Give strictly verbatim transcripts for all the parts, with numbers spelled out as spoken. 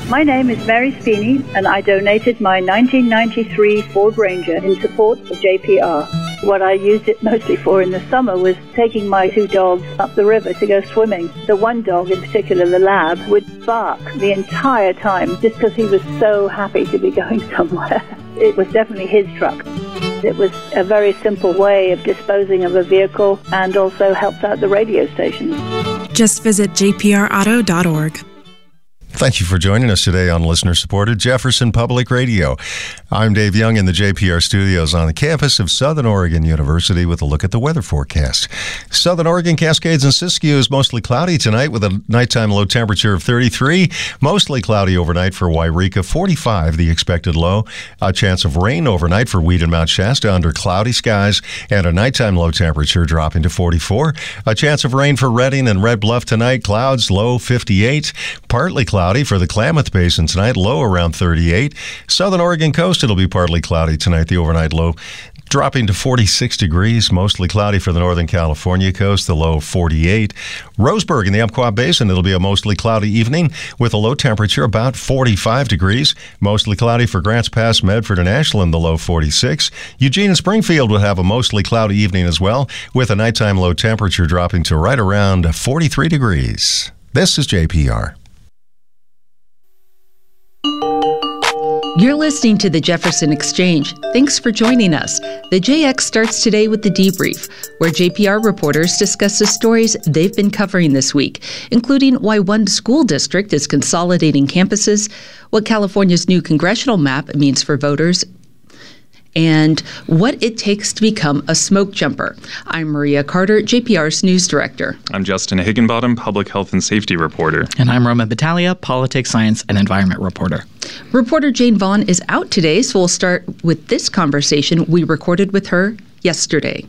My name is Mary Speeney, and I donated my nineteen ninety-three Ford Ranger in support of J P R. What I used it mostly for in the summer was taking my two dogs up the river to go swimming. The one dog in particular, the lab, would bark the entire time just because he was so happy to be going somewhere. It was definitely his truck. It was a very simple way of disposing of a vehicle and also helped out the radio stations. Just visit j p r auto dot org. Thank you for joining us today on listener-supported Jefferson Public Radio. I'm Dave Young in the J P R studios on the campus of Southern Oregon University with a look at the weather forecast. Southern Oregon, Cascades, and Siskiyou is mostly cloudy tonight with a nighttime low temperature of thirty-three. Mostly cloudy overnight for Wairika, forty-five the expected low. A chance of rain overnight for Weed and Mount Shasta under cloudy skies and a nighttime low temperature dropping to forty-four. A chance of rain for Redding and Red Bluff tonight, clouds low fifty-eight. Partly cloudy for the Klamath Basin tonight, low around thirty-eight. Southern Oregon coast, it'll be partly cloudy tonight, the overnight low dropping to forty-six degrees. Mostly cloudy for the Northern California coast, the low forty-eight. Roseburg in the Umpqua Basin, it'll be a mostly cloudy evening with a low temperature about forty-five degrees. Mostly cloudy for Grants Pass, Medford, and Ashland, the low forty-six. Eugene and Springfield will have a mostly cloudy evening as well with a nighttime low temperature dropping to right around forty-three degrees. This is J P R. You're listening to the Jefferson Exchange. Thanks for joining us. The J X starts today with the debrief, where J P R reporters discuss the stories they've been covering this week, including why one school district is consolidating campuses, what California's new congressional map means for voters, and what it takes to become a smoke jumper. I'm Maria Carter, J P R's news director. I'm Justin Higginbottom, public health and safety reporter. And I'm Roman Battaglia, politics, science, and environment reporter. Reporter Jane Vaughn is out today, so we'll start with this conversation we recorded with her yesterday.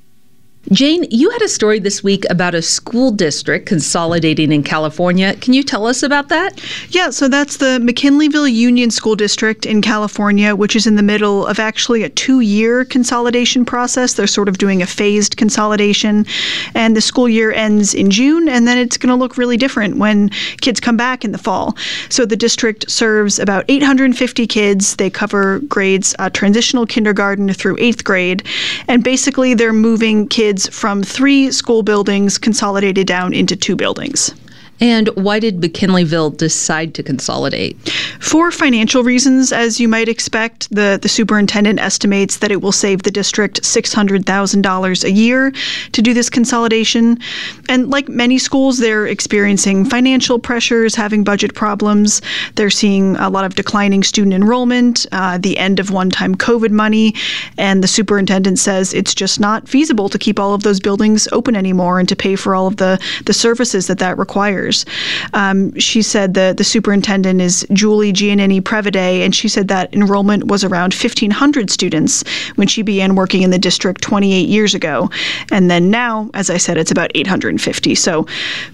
Jane, you had a story this week about a school district consolidating in California. Can you tell us about that? Yeah, so that's the McKinleyville Union School District in California, which is in the middle of actually a two-year consolidation process. They're sort of doing a phased consolidation, and the school year ends in June, and then it's going to look really different when kids come back in the fall. So the district serves about eight hundred fifty kids. They cover grades uh, transitional kindergarten through eighth grade, and basically they're moving kids from three school buildings consolidated down into two buildings. And why did McKinleyville decide to consolidate? For financial reasons, as you might expect. The, the superintendent estimates that it will save the district six hundred thousand dollars a year to do this consolidation. And like many schools, they're experiencing financial pressures, having budget problems. They're seeing a lot of declining student enrollment, uh, the end of one-time COVID money, and the superintendent says it's just not feasible to keep all of those buildings open anymore and to pay for all of the, the services that that requires. Um, she said the, the superintendent is Julie Giannini Previde, and she said that enrollment was around fifteen hundred students when she began working in the district twenty-eight years ago. And then now, as I said, it's about eight hundred fifty. So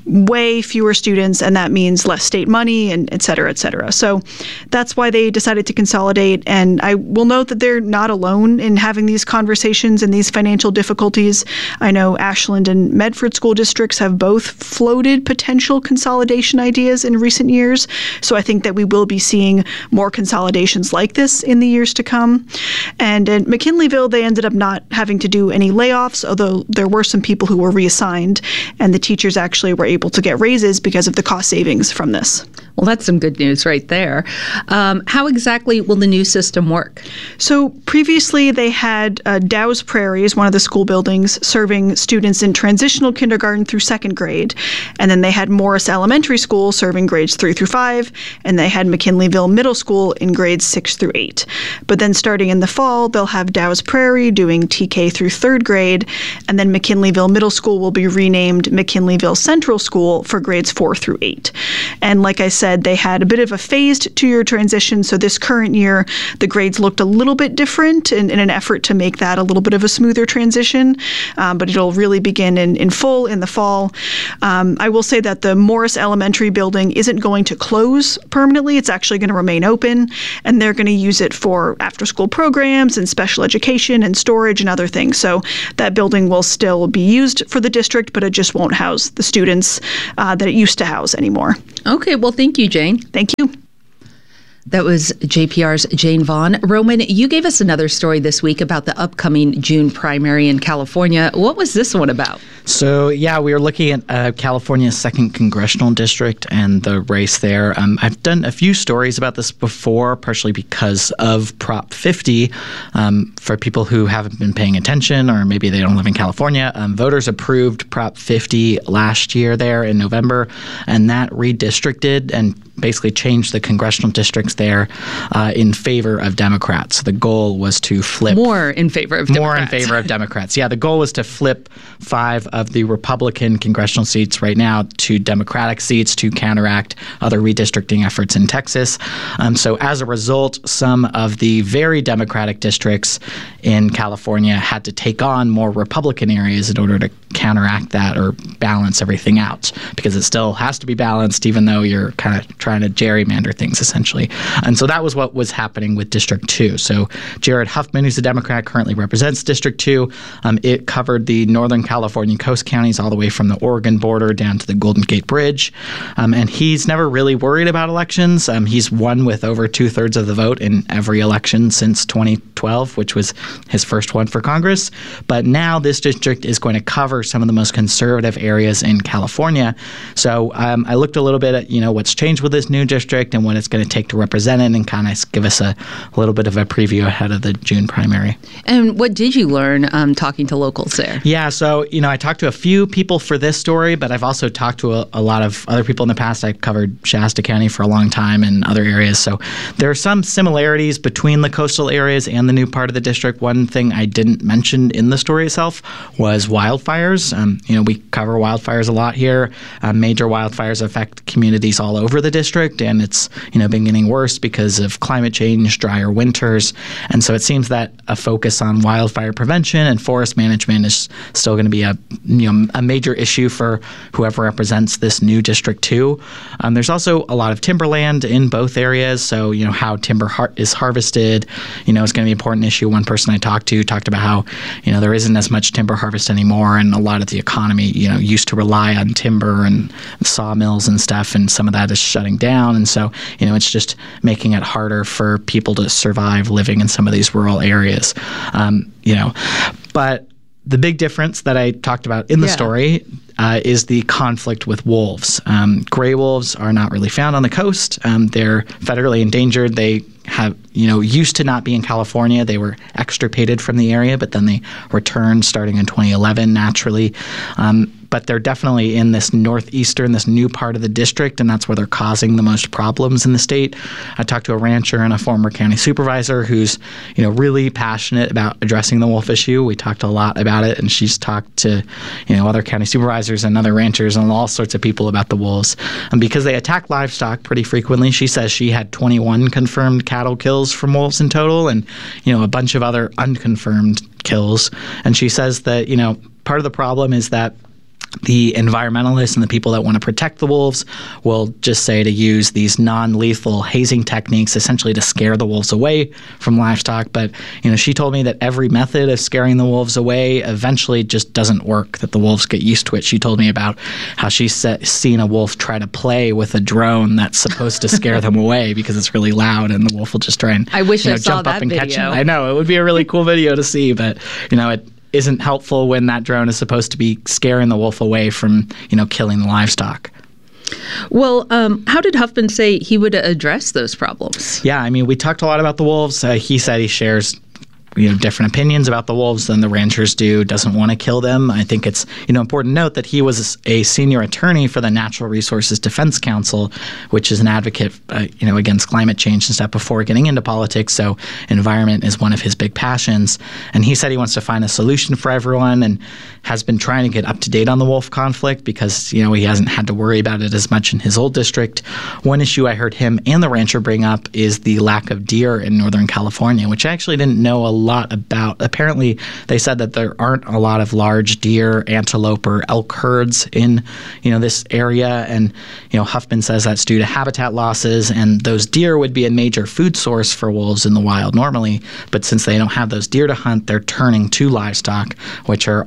way fewer students, and that means less state money, and et cetera, et cetera. So that's why they decided to consolidate. And I will note that they're not alone in having these conversations and these financial difficulties. I know Ashland and Medford school districts have both floated potential consolidation ideas in recent years. So I think that we will be seeing more consolidations like this in the years to come. And at McKinleyville, they ended up not having to do any layoffs, although there were some people who were reassigned, and the teachers actually were able to get raises because of the cost savings from this. Well, that's some good news right there. Um, how exactly will the new system work? So previously they had uh, Dow's Prairie as one of the school buildings serving students in transitional kindergarten through second grade. And then they had Morris Elementary School serving grades three through five, and they had McKinleyville Middle School in grades six through eight. But then starting in the fall, they'll have Dow's Prairie doing T K through third grade, and then McKinleyville Middle School will be renamed McKinleyville Central School for grades four through eight. And like I said, they had a bit of a phased two-year transition, so this current year, the grades looked a little bit different in, in an effort to make that a little bit of a smoother transition, um, but it'll really begin in, in full in the fall. Um, I will say that the Morris Elementary building isn't going to close permanently. It's actually going to remain open, and they're going to use it for after-school programs and special education and storage and other things. So that building will still be used for the district, but it just won't house the students uh, that it used to house anymore. Okay, well, thank you, Jane. Thank you. That was J P R's Jane Vaughn. Roman, you gave us another story this week about the upcoming June primary in California. What was this one about? So, yeah, we were looking at uh, California's second congressional district and the race there. Um, I've done a few stories about this before, partially because of Prop fifty. Um, for people who haven't been paying attention, or maybe they don't live in California, um, voters approved Prop fifty last year there in November, and that redistricted and basically changed the congressional districts there uh, in favor of Democrats. So the goal was to flip more in favor of Democrats. More in favor of Democrats. Yeah, the goal was to flip five of the Republican congressional seats right now to Democratic seats to counteract other redistricting efforts in Texas. Um, so as a result, some of the very Democratic districts in California had to take on more Republican areas in order to counteract that or balance everything out, because it still has to be balanced even though you're kind of trying to gerrymander things essentially. And so that was what was happening with District two. So Jared Huffman, who's a Democrat, currently represents District two. Um, it covered the Northern California coast counties all the way from the Oregon border down to the Golden Gate Bridge. Um, and he's never really worried about elections. Um, he's won with over two-thirds of the vote in every election since twenty twelve, which was his first one for Congress. But now this district is going to cover some of the most conservative areas in California. So um, I looked a little bit at, you know, what's changed with this new district and what it's going to take to represent it, and kind of give us a, a little bit of a preview ahead of the June primary. And what did you learn um, talking to locals there? Yeah, so, you know, I talked to a few people for this story, but I've also talked to a, a lot of other people in the past. I covered Shasta County for a long time and other areas. So there are some similarities between the coastal areas and the new part of the district. One thing I didn't mention in the story itself was wildfires. Um, you know, we cover wildfires a lot here. Uh, major wildfires affect communities all over the district, and it's, you know, been getting worse because of climate change, drier winters. And so it seems that a focus on wildfire prevention and forest management is still going to be a, you know, a major issue for whoever represents this new District two. Um, there's also a lot of timberland in both areas. So, you know, how timber har- is harvested, you know, is going to be an important issue. One person I talked to talked about how, you know, there isn't as much timber harvest anymore, and a lot of the economy, you know, used to rely on timber and sawmills and stuff, and some of that is shutting down. And so, you know, it's just making it harder for people to survive living in some of these rural areas, um, you know. But the big difference that I talked about in the yeah. story uh, is the conflict with wolves. Um, gray wolves are not really found on the coast. Um, they're federally endangered. They have, you know, used to not be in California. They were extirpated from the area, but then they returned starting in twenty eleven naturally. Um, but they're definitely in this northeastern, this new part of the district, and that's where they're causing the most problems in the state. I talked to a rancher and a former county supervisor who's, you know, really passionate about addressing the wolf issue. We talked a lot about it, and she's talked to, you know, other county supervisors and other ranchers and all sorts of people about the wolves. And because they attack livestock pretty frequently, she says she had twenty-one confirmed cattle kills from wolves in total, and, you know, a bunch of other unconfirmed kills. And she says that, you know, part of the problem is that the environmentalists and the people that want to protect the wolves will just say to use these non-lethal hazing techniques essentially to scare the wolves away from livestock. But, you know, she told me that every method of scaring the wolves away eventually just doesn't work, that the wolves get used to it. She told me about how she's seen a wolf try to play with a drone that's supposed to scare them away because it's really loud, and the wolf will just try and I wish you know, I saw jump that up and video. catch it. I know, it would be a really cool video to see, but, you know, it isn't helpful when that drone is supposed to be scaring the wolf away from, you know, killing the livestock. Well, um, how did Huffman say he would address those problems? Yeah, I mean, we talked a lot about the wolves. Uh, he said he shares, you know, different opinions about the wolves than the ranchers do, doesn't want to kill them. I think it's, you know, important to note that he was a senior attorney for the Natural Resources Defense Council, which is an advocate, uh, you know, against climate change and stuff before getting into politics. So environment is one of his big passions. And he said he wants to find a solution for everyone and has been trying to get up to date on the wolf conflict because, you know, he hasn't had to worry about it as much in his old district. One issue I heard him and the rancher bring up is the lack of deer in Northern California, which I actually didn't know a lot about. Apparently, they said that there aren't a lot of large deer, antelope, or elk herds in, you know, this area. And, you know, Huffman says that's due to habitat losses, and those deer would be a major food source for wolves in the wild normally. But since they don't have those deer to hunt, they're turning to livestock, which are also a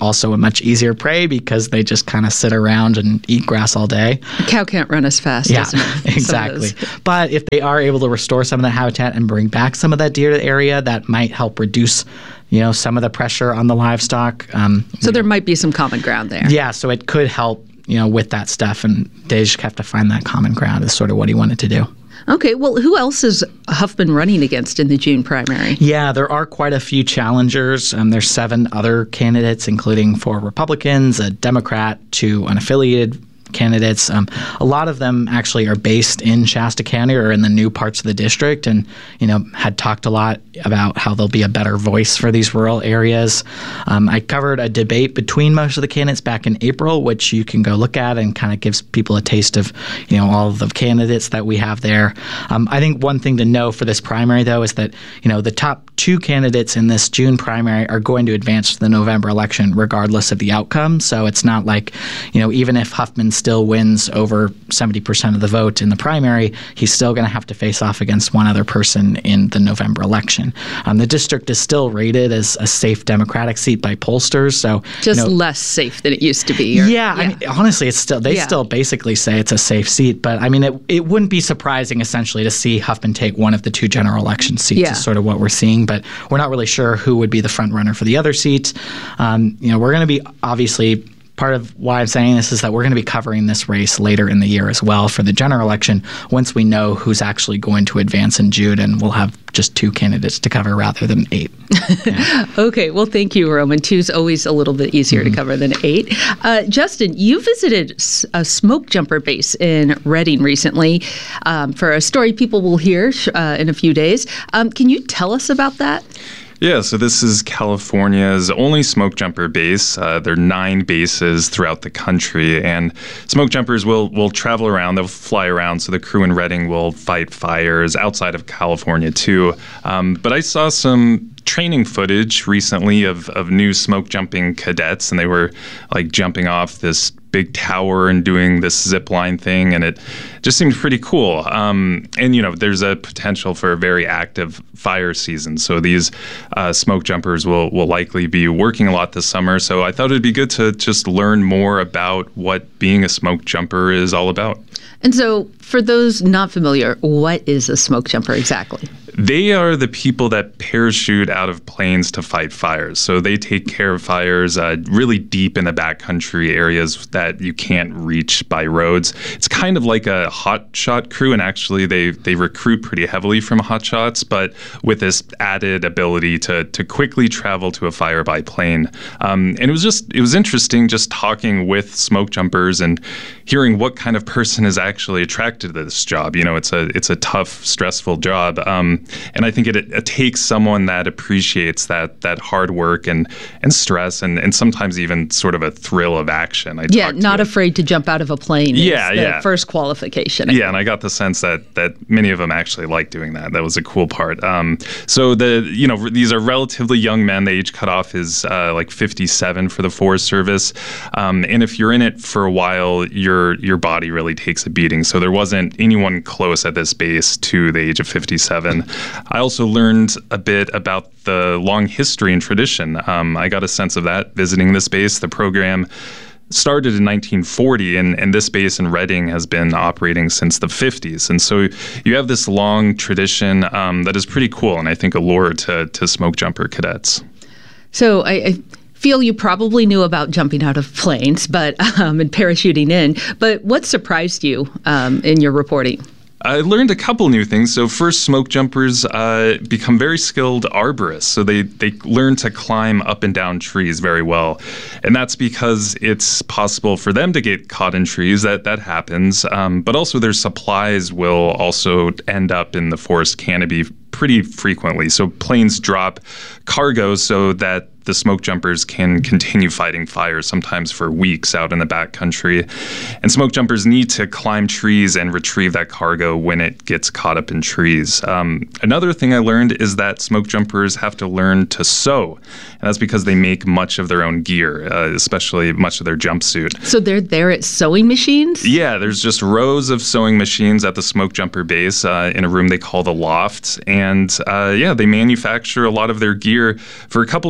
much easier prey because they just kind of sit around and eat grass all day. A cow can't run as fast yeah, as exactly. But if they are able to restore some of that habitat and bring back some of that deer to the area, that might help reduce, you know, some of the pressure on the livestock. Um, so there might be some common ground there. Yeah, so it could help, you know, with that stuff. And they just have to find that common ground is sort of what he wanted to do. Okay, well, who else is Huffman running against in the June primary? Yeah, there are quite a few challengers. Um, there's seven other candidates, including four Republicans, a Democrat, two unaffiliated candidates. Um, a lot of them actually are based in Shasta County or in the new parts of the district, and you know had talked a lot about how there'll be a better voice for these rural areas. Um, I covered a debate between most of the candidates back in April, which you can go look at and kind of gives people a taste of you know all of the candidates that we have there. Um, I think one thing to know for this primary, though, is that you know the top two candidates in this June primary are going to advance to the November election regardless of the outcome. So it's not like you know even if Huffman still wins over seventy percent of the vote in the primary, he's still going to have to face off against one other person in the November election. Um, the district is still rated as a safe Democratic seat by pollsters, so just you know, less safe than it used to be. Or, yeah, yeah, I mean, honestly, it's still they yeah. still basically say it's a safe seat, but I mean, it it wouldn't be surprising essentially to see Huffman take one of the two general election seats. Yeah. Is sort of what we're seeing, but we're not really sure who would be the front runner for the other seats. Um, you know, we're going to be obviously. Part of why I'm saying this is that we're going to be covering this race later in the year as well for the general election once we know who's actually going to advance in June, and we'll have just two candidates to cover rather than eight. Yeah. Okay, well, thank you, Roman. Two's always a little bit easier mm-hmm. to cover than eight. Uh, Justin, you visited a smoke jumper base in Redding recently um, for a story people will hear uh, in a few days. Um, can you tell us about that? Yeah, so this is California's only smoke jumper base. Uh, there are nine bases throughout the country, and smoke jumpers will will travel around. They'll fly around, so the crew in Redding will fight fires outside of California too. Um, but I saw some training footage recently of, of new smoke jumping cadets, and they were like jumping off this big tower and doing this zip line thing, and it just seemed pretty cool. Um, and, you know, there's a potential for a very active fire season. So these uh, smoke jumpers will, will likely be working a lot this summer. So I thought it'd be good to just learn more about what being a smoke jumper is all about. And so for those not familiar, what is a smoke jumper exactly? They are the people that parachute out of planes to fight fires. So they take care of fires uh, really deep in the backcountry areas that you can't reach by roads. It's kind of like a hotshot crew, and actually they they recruit pretty heavily from hotshots, but with this added ability to to quickly travel to a fire by plane. Um, and it was just it was interesting just talking with smoke jumpers and hearing what kind of person is actually attracted to this job. You know, it's a it's a tough, stressful job. Um, And I think it, it takes someone that appreciates that that hard work and, and stress and, and sometimes even sort of a thrill of action. I yeah, not afraid to jump out of a plane. Yeah, is the yeah. first qualification. Yeah, and I got the sense that that many of them actually like doing that. That was a cool part. Um, so the you know these are relatively young men. The age cutoff is uh, like fifty-seven for the Forest Service, um, and if you're in it for a while, your your body really takes a beating. So there wasn't anyone close at this base to the age of fifty-seven. I also learned a bit about the long history and tradition. Um, I got a sense of that visiting this base. The program started in nineteen forty, and, and this base in Redding has been operating since the fifties. And so you have this long tradition um, that is pretty cool, and I think a lure to, to smoke jumper cadets. So I... I feel you probably knew about jumping out of planes but um, and parachuting in, but what surprised you um, in your reporting? I learned a couple new things. So first, smoke jumpers uh, become very skilled arborists. So they, they learn to climb up and down trees very well. And that's because it's possible for them to get caught in trees. That that happens. Um, but also their supplies will also end up in the forest canopy pretty frequently. So planes drop cargo so that the smoke jumpers can continue fighting fires, sometimes for weeks out in the backcountry. And smoke jumpers need to climb trees and retrieve that cargo when it gets caught up in trees. Um, another thing I learned is that smoke jumpers have to learn to sew. And that's because they make much of their own gear, uh, especially much of their jumpsuit. So they're there at sewing machines? Yeah, there's just rows of sewing machines at the smoke jumper base uh, in a room they call the loft. And uh, yeah, they manufacture a lot of their gear for a couple reasons.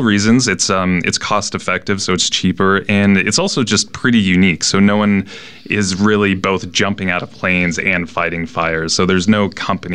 things. It's um it's cost effective, so it's cheaper, and it's also just pretty unique. So no one is really both jumping out of planes and fighting fires. So there's no company